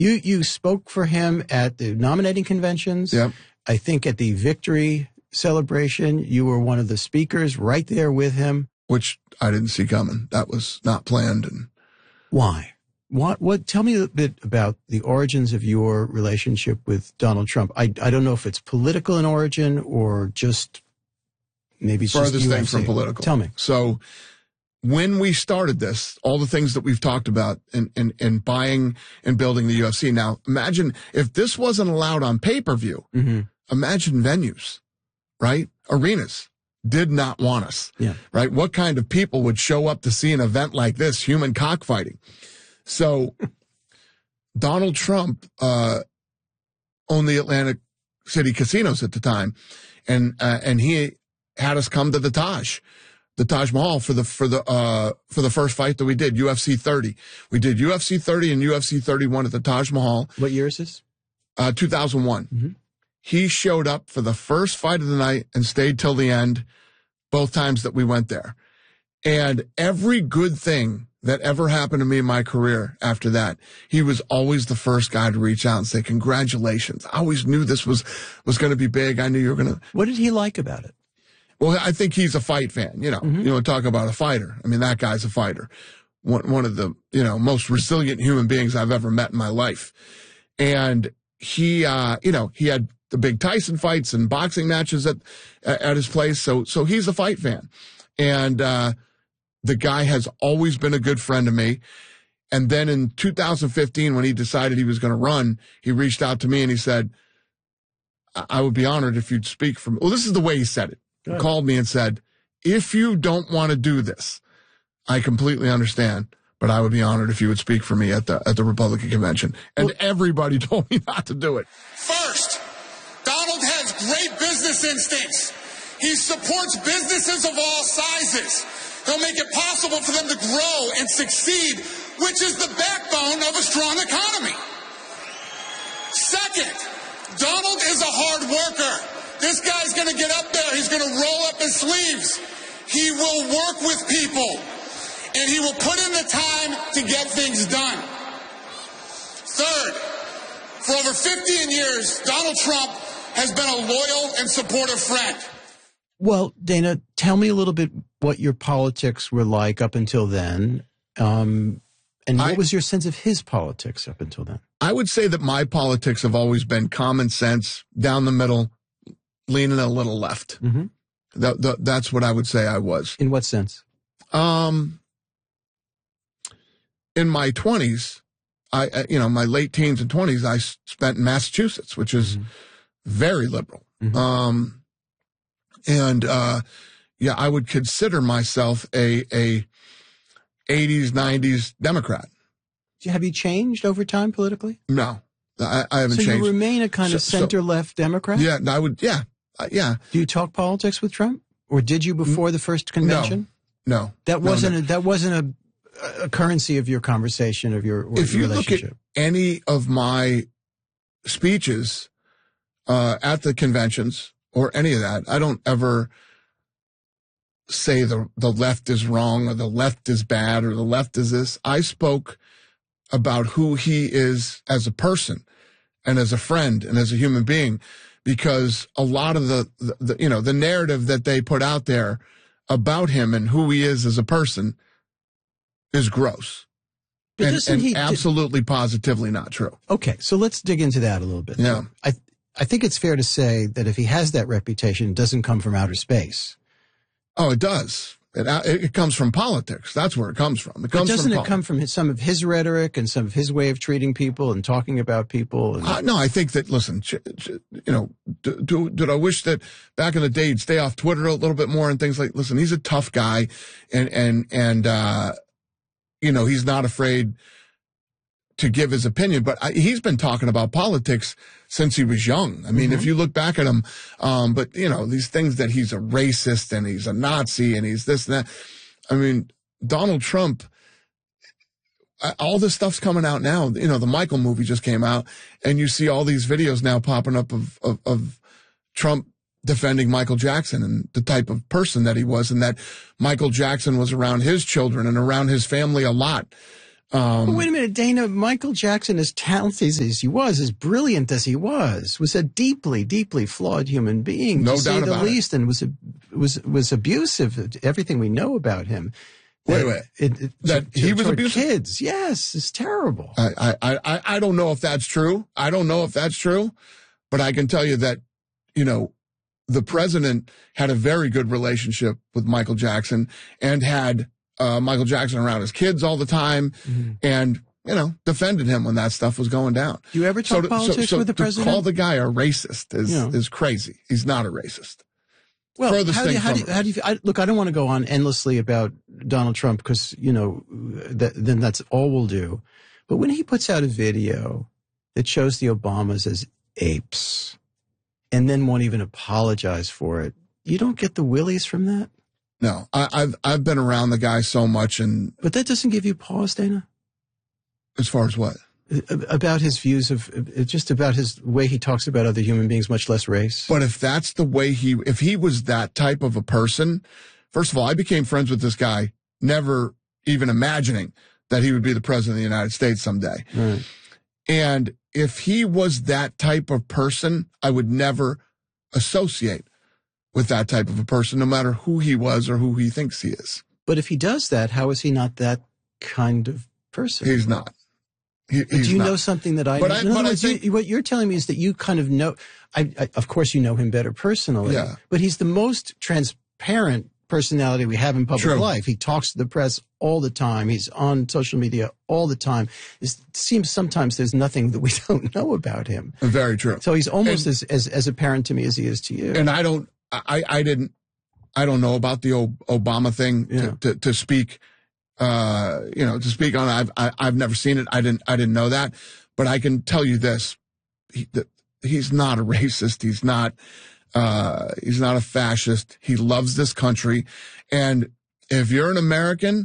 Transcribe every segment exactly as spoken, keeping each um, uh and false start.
You you spoke for him at the nominating conventions. Yep. I think at the victory celebration, you were one of the speakers right there with him. Which I didn't see coming. That was not planned. And why? What? What? Tell me a bit about the origins of your relationship with Donald Trump. I I don't know if it's political in origin or just maybe it's furthest just thing from political. Tell me. So when we started this, all the things that we've talked about in, in, in buying and building the U F C. Now, imagine if this wasn't allowed on pay-per-view, mm-hmm. imagine venues, right? Arenas did not want us, yeah. right? What kind of people would show up to see an event like this, human cockfighting? So Donald Trump uh, owned the Atlantic City casinos at the time, and uh, and he had us come to the Taj. The Taj Mahal for the for the uh for the first fight that we did, U F C thirty. We did U F C thirty and U F C thirty-one at the Taj Mahal. What year is this? Uh, two thousand one. Mm-hmm. He showed up for the first fight of the night and stayed till the end, both times that we went there. And every good thing that ever happened to me in my career after that, he was always the first guy to reach out and say, congratulations. I always knew this was was going to be big. I knew you were going to. What did he like about it? Well, I think he's a fight fan, you know, mm-hmm. you know, talk about a fighter. I mean, that guy's a fighter. One, one of the, you know, most resilient human beings I've ever met in my life. And he, uh, you know, he had the big Tyson fights and boxing matches at, at his place. So, so he's a fight fan. And, uh, the guy has always been a good friend to me. And then in two thousand fifteen, when he decided he was going to run, he reached out to me and he said, I would be honored if you'd speak for me. Well, this is the way he said it. He called me and said, if you don't want to do this, I completely understand, but I would be honored if you would speak for me at the at the Republican convention. And well, everybody told me not to do it. First, Donald has great business instincts. He supports businesses of all sizes. He'll make it possible for them to grow and succeed, which is the backbone of a strong economy. Second, Donald is a hard worker. This guy's going to get up there. He's going to roll up his sleeves. He will work with people, and he will put in the time to get things done. Third, for over fifteen years, Donald Trump has been a loyal and supportive friend. Well, Dana, tell me a little bit what your politics were like up until then, um, and what I, was your sense of his politics up until then? I would say that my politics have always been common sense, down the middle, leaning a little left. Mm-hmm. That, that, that's what I would say I was. In what sense? Um, in my twenties, I, you know, my late teens and twenties, I spent in Massachusetts, which is mm-hmm. very liberal. Mm-hmm. Um, and, uh, yeah, I would consider myself a, a eighties, nineties Democrat. Have you changed over time politically? No, I, I haven't so changed. So you remain a kind of so, center-left Democrat? Yeah, I would, yeah, uh, yeah. Do you talk politics with Trump? Or did you before the first convention? No, no. That wasn't, no, no. A, that wasn't a, a currency of your conversation, of your, if your you relationship. Look at any of my speeches uh, at the conventions or any of that, I don't ever say the the left is wrong or the left is bad or the left is this. I spoke about who he is as a person and as a friend and as a human being, because a lot of the, the, the you know, the narrative that they put out there about him and who he is as a person is gross. But and, doesn't and he, absolutely positively not true. Okay, so let's dig into that a little bit. Yeah. I I think it's fair to say that if he has that reputation, it doesn't come from outer space. Oh, it does. It, it comes from politics. That's where it comes from. It comes but doesn't from it come from his, some of his rhetoric and some of his way of treating people and talking about people? And uh, no, I think that, listen, ch- ch- you know, do, do, did I wish that back in the day he'd stay off Twitter a little bit more and things like, listen, he's a tough guy and, and, and, uh, you know, he's not afraid to give his opinion, but I, he's been talking about politics since he was young. I mean, mm-hmm. if you look back at him, um, but you know, these things that he's a racist and he's a Nazi and he's this and that. I mean, Donald Trump, all this stuff's coming out now. You know, the Michael movie just came out and you see all these videos now popping up of, of, of Trump defending Michael Jackson and the type of person that he was, and that Michael Jackson was around his children and around his family a lot. Um, but wait a minute, Dana, Michael Jackson, as talented as he was, as brilliant as he was, was a deeply, deeply flawed human being, no to doubt say the about least, it. and was, was, was abusive, everything we know about him. Wait, wait. It, it, that to, he was toward abusive? Kids, yes, it's terrible. I, I, I, I don't know if that's true. I don't know if that's true, but I can tell you that, you know, the president had a very good relationship with Michael Jackson and had uh, Michael Jackson around his kids all the time, mm-hmm. and, you know, defended him when that stuff was going down. Do you ever talk so, politics so, so with the president? To call the guy a racist is, yeah. is crazy. He's not a racist. Well, Furthest how do you, thing how do you, from how do you, I, look, I don't want to go on endlessly about Donald Trump because, you know, that, then that's all we'll do. But when he puts out a video that shows the Obamas as apes and then won't even apologize for it, you don't get the willies from that? No, I, I've, I've been around the guy so much, and. But that doesn't give you pause, Dana? As far as what? About his views of, just about his way he talks about other human beings, much less race. But if that's the way he, if he was that type of a person, first of all, I became friends with this guy, never even imagining that he would be the president of the United States someday. Right. And if he was that type of person, I would never associate with that type of a person, no matter who he was or who he thinks he is. But if he does that, how is he not that kind of person? He's not. He, do you not. know something that I but know? I, In other but words, I think, you, what you're telling me is that you kind of know, I, I, of course you know him better personally, yeah. but he's the most transparent personality we have in public True. life. He talks to the press all the time. He's on social media all the time. It seems sometimes there's nothing that we don't know about him. Very true. So he's almost and, as, as, as apparent to me as he is to you. And I don't, I, I didn't, I don't know about the Obama thing yeah. to, to, to speak, uh, you know, to speak on. I've, I, I've never seen it. I didn't, I didn't know that. But I can tell you this, he, the, he's not a racist. He's not, uh, he's not a fascist. He loves this country. And if you're an American,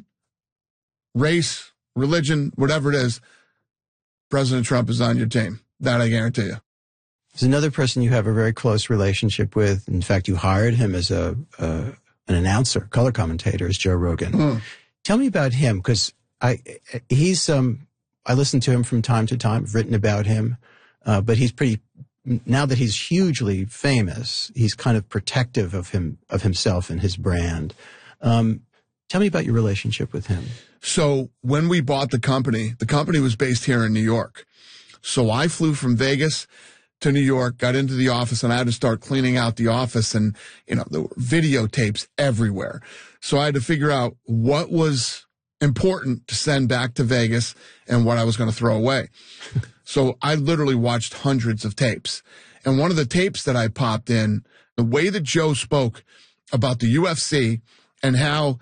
race, religion, whatever it is, President Trump is on your team. That I guarantee you. There's another person you have a very close relationship with. In fact, you hired him as a, uh, an announcer, color commentator, is Joe Rogan. Mm. Tell me about him, because I, he's, um, I listen to him from time to time. I've written about him, uh, but he's pretty, now that he's hugely famous, he's kind of protective of him, of himself and his brand. Um, tell me about your relationship with him. So when we bought the company, the company was based here in New York. So I flew from Vegas to New York, got into the office, and I had to start cleaning out the office, and, you know, there were videotapes everywhere. So I had to figure out what was important to send back to Vegas and what I was going to throw away. So I literally watched hundreds of tapes. And one of the tapes that I popped in, the way that Joe spoke about the U F C and how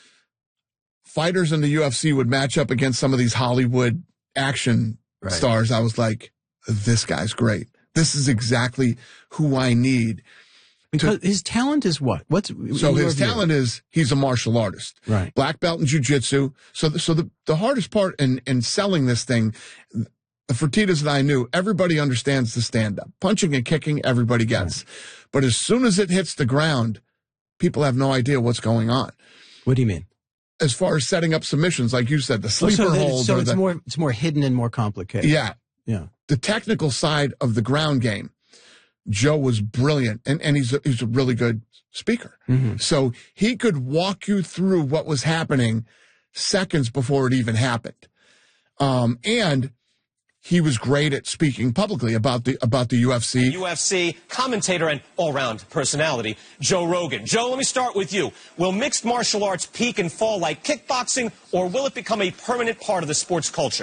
fighters in the U F C would match up against some of these Hollywood action right. stars, I was like, this guy's great. This is exactly who I need. Because to, his talent is what? What's so his view? Talent is he's a martial artist, right? Black belt in jiu-jitsu. So, the, so the the hardest part in in selling this thing, the Fertittas that I knew, everybody understands the stand-up, punching and kicking, everybody gets, right. But as soon as it hits the ground, people have no idea what's going on. What do you mean? As far as setting up submissions, like you said, the sleeper oh, so hold. So or it's the, more it's more hidden and more complicated. Yeah, yeah. The technical side of the ground game. Joe was brilliant, and, and he's a, he's a really good speaker. Mm-hmm. So he could walk you through what was happening seconds before it even happened. Um, and he was great at speaking publicly about the about the U F C. U F C commentator and all-round personality, Joe Rogan. Joe, let me start with you. Will mixed martial arts peak and fall like kickboxing, or will it become a permanent part of the sports culture?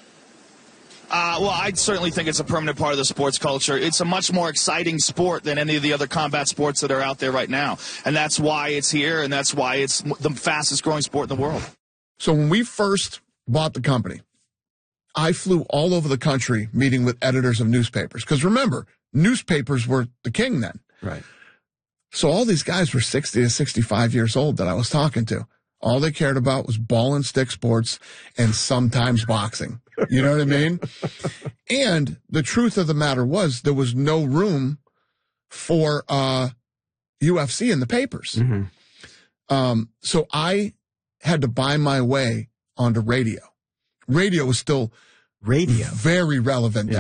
Uh, well, I certainly think it's a permanent part of the sports culture. It's a much more exciting sport than any of the other combat sports that are out there right now. And that's why it's here, and that's why it's the fastest growing sport in the world. So when we first bought the company, I flew all over the country meeting with editors of newspapers. Because remember, newspapers were the king then. Right. So all these guys were sixty to sixty-five years old that I was talking to. All they cared about was ball and stick sports and sometimes boxing. You know what I mean? And the truth of the matter was there was no room for uh, U F C in the papers. Mm-hmm. Um, so I had to buy my way onto radio. radio was still Radio. very relevant Yeah.